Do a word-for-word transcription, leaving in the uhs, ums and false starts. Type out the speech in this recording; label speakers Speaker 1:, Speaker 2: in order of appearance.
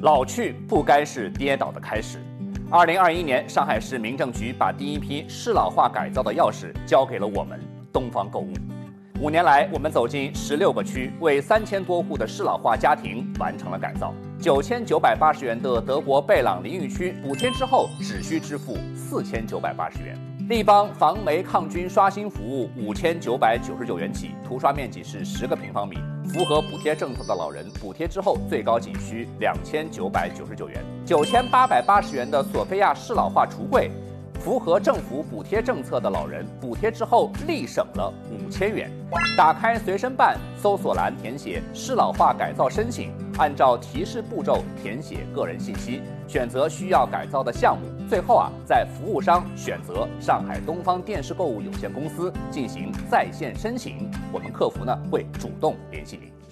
Speaker 1: 老去不该是跌倒的开始。二零二一年，上海市民政局把第一批适老化改造的钥匙交给了我们东方购物。五年来，我们走进十六个区，为三千多户的适老化家庭完成了改造。九千九百八十元的德国贝朗淋浴区补贴之后，只需支付四千九百八十元。立邦防霉抗菌刷新服务五千九百九十九元起，涂刷面积是十个平方米，符合补贴政策的老人，补贴之后最高仅需两千九百九十九元。九千八百八十元的索菲亚适老化橱柜，符合政府补贴政策的老人，补贴之后立省了五千元。打开随身办，搜索栏填写适老化改造申请，按照提示步骤填写个人信息，选择需要改造的项目。最后啊，在服务商选择上海东方电视购物有限公司进行在线申请，我们客服呢会主动联系您。